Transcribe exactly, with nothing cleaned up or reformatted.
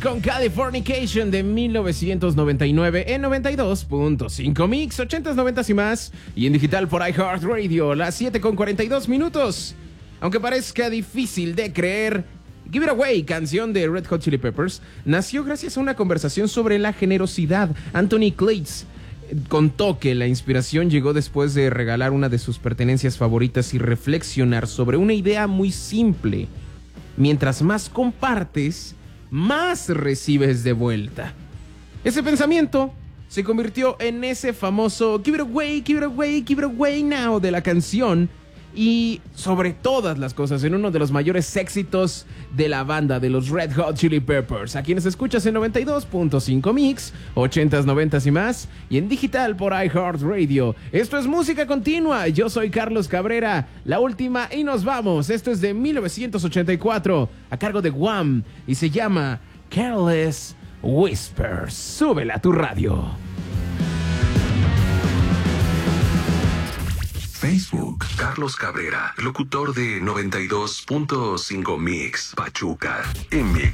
con Californication de mil novecientos noventa y nueve en noventa y dos punto cinco Mix, ochentas, noventas y más, y en digital por iHeartRadio, las siete con cuarenta y dos minutos. Aunque parezca difícil de creer, Give It Away, canción de Red Hot Chili Peppers, nació gracias a una conversación sobre la generosidad. Anthony Clates contó que la inspiración llegó después de regalar una de sus pertenencias favoritas y reflexionar sobre una idea muy simple: mientras más compartes, más recibes de vuelta. Ese pensamiento se convirtió en ese famoso Give It Away, Give It Away, Give It Away Now de la canción, y sobre todas las cosas en uno de los mayores éxitos de la banda, de los Red Hot Chili Peppers, a quienes escuchas en noventa y dos punto cinco Mix, ochentas, noventas y más, y en digital por iHeartRadio. Esto es Música Continua, yo soy Carlos Cabrera, la última y nos vamos. Esto es de mil novecientos ochenta y cuatro, a cargo de Wham, y se llama Careless Whispers. Súbela a tu radio. Facebook, Carlos Cabrera, locutor de noventa y dos punto cinco Mix, Pachuca, en Mix.